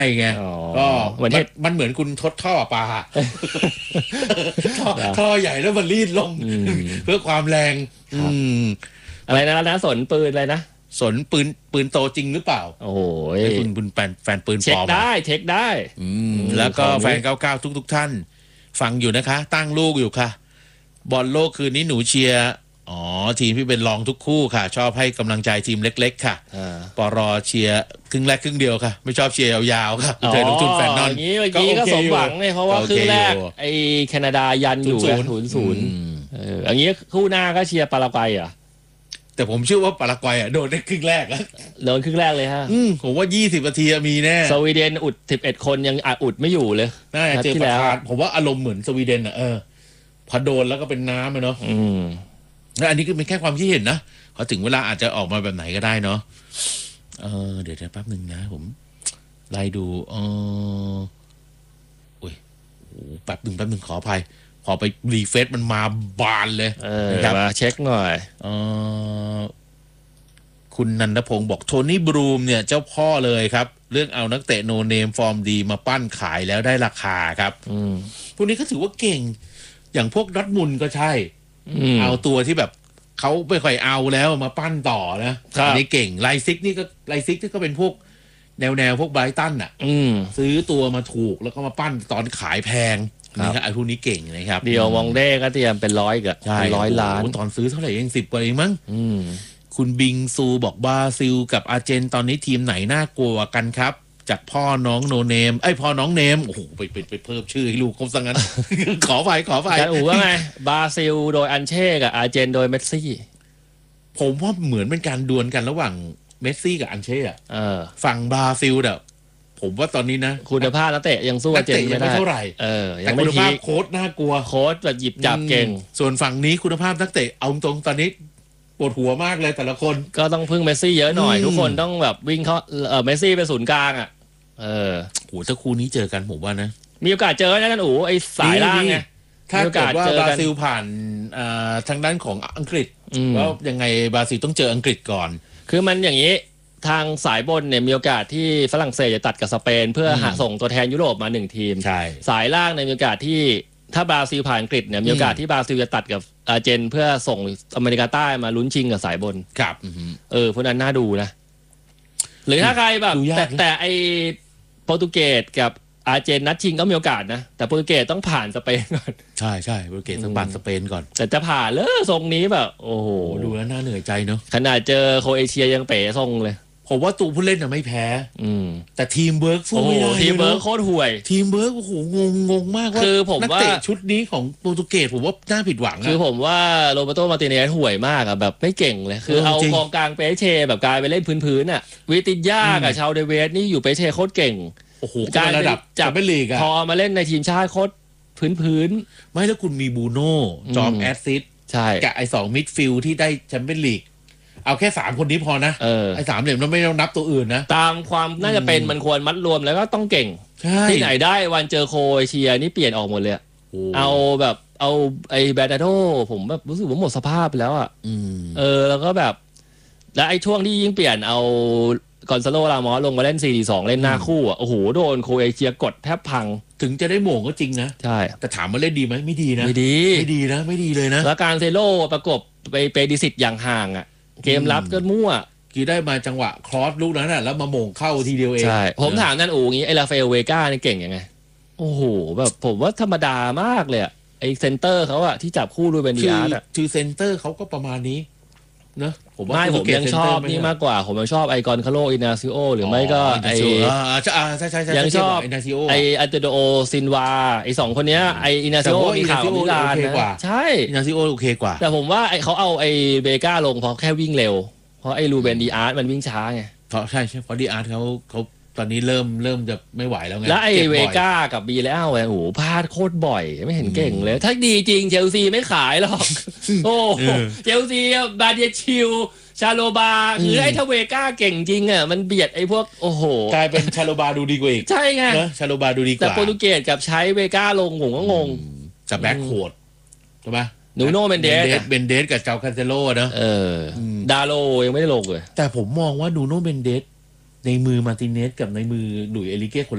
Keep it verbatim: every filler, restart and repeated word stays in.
ไงก็มันมันเหมือนคุณทดท่อปลาท่อท่อใหญ่แล้วมันรีดลงเพื่อความแรงอะไรนะนะสนปืนอะไรนะสนปืนปืนโตจริงหรือเปล่าโอ้โหคุณคุณแฟนแฟนปืนปลอมเช็คได้เช็คได้แล้วก็แฟนเก้าเก้าทุกทุกท่านฟังอยู่นะคะตั้งลูกอยู่ค่ะบอลโลกคืนนี้หนูเชียร์อ๋อทีมที่เป็นรองทุกคู่ค่ะชอบให้กำลังใจทีมเล็กๆค่ะปรเชียร์ครึ่งแรกครึ่งเดียวค่ะไม่ชอบเชียร์ยาวๆค่ะเคยลงทุนแฟนนอนอย่างนี้เมื่อกี้ก็สมหวังเลยเพราะว่าครึ่งแรกไอ้แคนาดายันอยู่ศูนย์ศูนย์อย่างนี้คู่หน้าก็เชียร์ปารากวัยอ่ะแต่ผมเชื่อว่าปารากวัยอ่ะโดนได้ครึ่งแรกแล้วโดนครึ่งแรกเลยฮะผมว่ายี่สิบนาทีมีแน่สวีเดนอุดสิบเอ็ดคนยังอุดไม่อยู่เลยน่าจะเจอประธานผมว่าอารมณ์เหมือนสวีเดนอ่ะเออพอโดนแล้วก็เป็นน้ำเลยเนาะแล้วอันนี้ก็เป็นแค่ความคิดเห็นนะพอถึงเวลาอาจจะออกมาแบบไหนก็ได้เนาะเออเดี๋ยวแป๊บนึงนะผมไล่ดูเออโอ้ยโอ้แป๊บนึงแป๊บนึงขออภัยพอไปรีเฟซมันมาบานเลยนะครับมาเช็คหน่อยเออคุณนันทพงศ์บอกโทนี่บรูมเนี่ยเจ้าพ่อเลยครับเรื่องเอานักเตะโนเนมฟอร์มดีมาปั้นขายแล้วได้ราคาครับพวกนี้ก็ถือว่าเก่งอย่างพวกดอร์ทมุนด์ก็ใช่เอาตัวที่แบบเขาไม่ค่อยเอาแล้วมาปั้นต่อนะอันนี้เก่งไลซิกนี่ก็ไลซิกนี่ก็เป็นพวกแนวแนวพวกไบรตันอ่ะซื้อตัวมาถูกแล้วก็มาปั้นตอนขายแพงนี่ครับไอ้พวกนี้เก่งนะครับเดียวมองเด้ก็เตรียมเป็นร้อยกับร้อยล้านตอนซื้อเท่าไหร่เองสิบกว่าเองมั้งคุณบิงซูบอกบราซิลกับอาร์เจนตอนนี้ทีมไหนน่ากลัวกันครับจากพ่อน้องโนเนมไอ้พ่อน้องเนมโอ้โหไปไปไปเพิ่มชื่อให้ลูกเขาซะงั้น ขอไปขอไปกันอู๋ว่าไงบราซิลโดยอันเช่กับอาร์เจนโดยเมสซี่ผมว่าเหมือนเป็นการดวลกันระหว่างเมสซี่กับอันเช่อะฝั่งบราซิลเด้อผมว่าตอนนี้นะคุณภาพนักเตะยังสู้อาร์เจนไม่ได้เท่าไหร่แต่คุณภาพโค้ชน่ากลัวโค้ชแบบหยิบจับเก่งส่วนฝั่งนี้คุณภาพนักเตะเอาตรงตอนนี้ปวดหัวมากเลยแต่ละคนก็ต้องพึ่งเมสซี่เยอะหน่อยทุกคนต้องแบบวิ่งเขาเออเมสซี่เป็นศูนย์กลางอ่ะเออโหถ้าคู่นี้เจอกันผมว่านะมีโอกาสเจอนะกันโอ้ไอสายล่างไงถ้าเกิดว่าบราซิลผ่านทางด้านของอังกฤษแล้วยังไงบราซิลต้องเจออังกฤษก่อนคือมันอย่างนี้ทางสายบนเนี่ยมีโอกาสที่ฝรั่งเศสจะตัดกับสเปนเพื่อหาส่งตัวแทนยุโรปมาหนึ่งทีมสายล่างเนี่ยมีโอกาสที่ถ้าบราซิลผ่านอังกฤษเนี่ยมีโอกาสที่บราซิลจะตัดกับอาร์เจนเพื่อส่งอเมริกาใต้มาลุ้นชิงกับสายบนครับเออพวกนั้นน่าดูนะหรือถ้าใครแบบแต่แต่ไอโปรตุเกสกับอาร์เจนนัดชิงก็มีโอกาสนะแต่โปรตุเกสต้องผ่านสเปนก่อนใช่ใช่โปรตุเกสต้องผ่านสเปนก่อนแต่จะผ่านเลยทรงนี้แบบโอ้โหดูแล้วน่าเหนื่อยใจเนาะขนาดเจอโครเอเชียยังเป๋ทรงเลยผมว่าตัวผู้เล่นน่ะไม่แพ้แต่ทีมเวิร์กสู้ไม่ได้ทีมเวิร์กโคตรห่วยทีมเวิร์กโอ้โหงงงงมากว่าคือผมว่านักเตะชุดนี้ของโปรตุเกสผมว่าน่าผิดหวังคือผมว่าโรเบโตมาร์ติเนสห่วยมากอะแบบไม่เก่งเลยคือเอากองกลางเปเช่แบบกลายไปเล่นพื้นๆน่ะวิติญากับชาวเดเวสนี่อยู่เปเช่โคตรเก่งโอ้โหการระดับจับเป็นลีกอะพอมาเล่นในทีมชาติโคตรพื้นๆไม่แล้วคุณมีบูโน่จอมแอสซิสใช่กับไอ้สองมิดฟิลด์ที่ได้แชมเปี้ยนลีกเอาแค่สามคนนี้พอนะไอ้สามเหลี่ยมเราไม่ต้องนับตัวอื่นนะตามความน่าจะเป็นมันควรมัดรวมแล้วก็ต้องเก่งที่ไหนได้วันเจอโครเอเชียนี่เปลี่ยนออกหมดเลยเอาแบบเอาไอ้แบดาโดผมแบบรู้สึกว่าหมดสภาพไปแล้วอ่ะเออแล้วก็แบบแล้วไอ้ช่วงที่ยิ่งเปลี่ยนเอากอนซาโลรามอสลงมาเล่น สี่ สี่ สอง เล่นหน้าคู่อ่ะโอ้โหโดนโครเอเชียกดแทบพังถึงจะได้โหม่งก็จริงนะใช่แต่ถามว่าเล่นดีไหมไม่ดีนะไม่ดีไม่ดีนะไม่ดีเลยนะแล้วการเซโลประกบไปเปดิสิตอย่างห่างอ่ะเกมรับก็มั่วคือได้มาจังหวะครอสลูกนั้นน่ะแล้วมาโหม่งเข้าทีเดียวเองใช่ผมถามนั่นอู๋งี้ไอ้ราฟาเอลเวก้านี่เก่งยังไงโอ้โหแบบผมว่าธรรมดามากเลยอะไอ้เซนเตอร์เขาอะที่จับคู่ด้วยเบนดิอาร์ตอะคือเซนเตอร์เขาก็ประมาณนี้นะผมว่าผมยังชอบนี่มากกว่าผมยังชอบไอกอนคาโลอินาซิโอหรือไม่ก็ไอยังชอบไออันเตโดโอซินวาไอสองคนเนี้ยไออินาซิโอมีข่าวมิลานนะใช่อินาซิโอโอเคกว่าแต่ผมว่าไอเขาเอาไอเบก้าลงเพราะแค่วิ่งเร็วเพราะไอ้รูเบนดีอาร์ตมันวิ่งช้าไงเพราะใช่ใช่เพราะดีอาร์ตเขาเขาตอนนี้เริ่มเริ่มจะไม่ไหวแล้วไงแล้วไอ้เวก้ากับบีแล้วโอ้โหพลาดโคตรบ่อยไม่เห็นเก่งเลยถ้าดีจริงเชลซีไม่ขายหรอกโอ้เชลซีบาเดียชิลชาโลบาคือไอ้ถ้าเวก้าเก่งจริงอ่ะมันเบียดไอ้พวกโอ้โหกลายเป็นชาโลบาดูดีกว่าอีกใช่ไงชาโลบาดูดีกว่าแต่โปรตุเกสกับใช้เวก้าลงผมก็งงจะแบ็คโคดใช่ไหมนูโน่เบนเดสเบนเดสกับเจ้าคาเซโลนะเออดาโลยังไม่ได้ลงเลยแต่ผมมองว่านูโน่เบนเดสในมือมาร์ติเนสกับในมือหลุยส์เอลิเก้คน